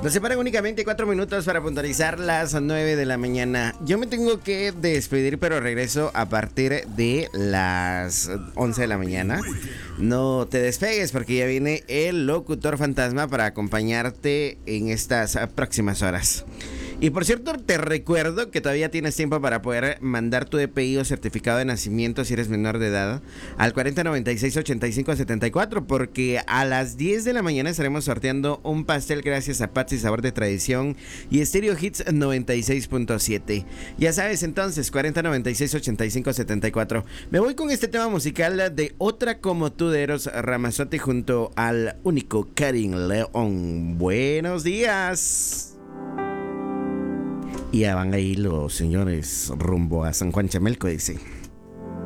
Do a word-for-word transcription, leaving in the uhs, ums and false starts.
Nos separan únicamente cuatro minutos para puntualizar las nueve de la mañana. Yo me tengo que despedir, pero regreso a partir de las once de la mañana. No te despegues porque ya viene el locutor fantasma para acompañarte en estas próximas horas. Y por cierto, te recuerdo que todavía tienes tiempo para poder mandar tu D P I o certificado de nacimiento si eres menor de edad al cuarenta noventa y seis ochenta y cinco setenta y cuatro, porque a las diez de la mañana estaremos sorteando un pastel gracias a Patsy Sabor de Tradición y Stereo Hits noventa y seis punto siete. Ya sabes, entonces, cuarenta noventa y seis ochenta y cinco setenta y cuatro. Me voy con este tema musical de Otra como tú de Eros Ramazzotti junto al único Karin León. Buenos días. Y ya van ahí los señores rumbo a San Juan Chamelco, dice.